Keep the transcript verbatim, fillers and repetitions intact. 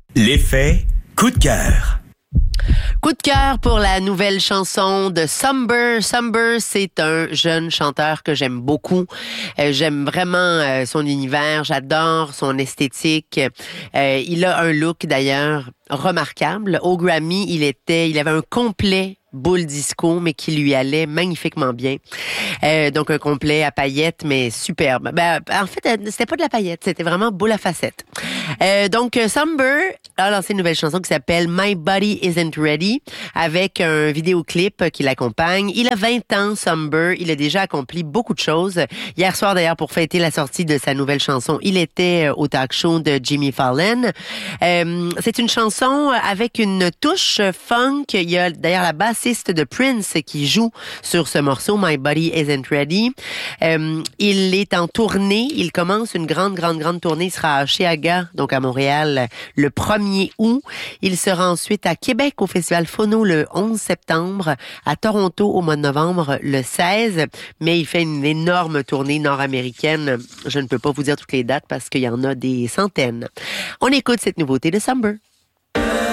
L'effet coup de cœur. Coup de cœur pour la nouvelle chanson de Sumber. Sumber, c'est un jeune chanteur que j'aime beaucoup. Euh, j'aime vraiment euh, son univers, j'adore son esthétique. Euh, il a un look d'ailleurs remarquable. Au Grammy, il était, il avait un complet boule disco, mais qui lui allait magnifiquement bien. Euh, donc un complet à paillettes, mais superbe. Ben, en fait, c'était pas de la paillette, c'était vraiment boule à facettes. Euh, donc Sumber a lancé une nouvelle chanson qui s'appelle My Body Isn't Ready, avec un vidéoclip qui l'accompagne. Il a vingt ans, Sumber. Il a déjà accompli beaucoup de choses. Hier soir, d'ailleurs, pour fêter la sortie de sa nouvelle chanson, il était au talk show de Jimmy Fallon. Euh, c'est une chanson avec une touche funk. Il y a d'ailleurs la bassiste de Prince qui joue sur ce morceau, My Body Isn't Ready. Euh, il est en tournée. Il commence une grande, grande, grande tournée. Il sera à Oshéaga, donc à Montréal, le premier août. Il sera ensuite à Québec au Festival Phono le onze septembre, à Toronto au mois de novembre le seize. Mais il fait une énorme tournée nord-américaine. Je ne peux pas vous dire toutes les dates parce qu'il y en a des centaines. On écoute cette nouveauté de Sumber.